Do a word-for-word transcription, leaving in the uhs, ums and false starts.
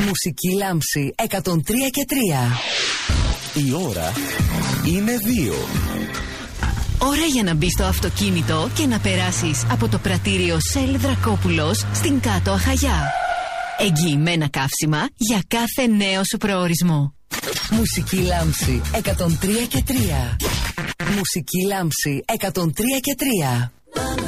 Μουσική Λάμψη εκατόν τρία και τρία. Η ώρα είναι δύο. Ώρα για να μπεις στο αυτοκίνητο και να περάσεις από το πρατήριο Shell Δρακόπουλος στην Κάτω Αχαγιά. Εγγυημένα καύσιμα για κάθε νέο σου προορισμό. Μουσική Λάμψη εκατόν τρία και τρία. Μουσική Λάμψη εκατόν τρία και τρία.